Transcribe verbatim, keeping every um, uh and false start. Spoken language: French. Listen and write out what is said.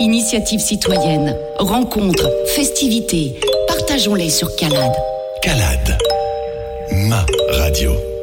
Initiatives citoyennes, rencontres, festivités, partageons-les sur Calade. Calade, ma radio.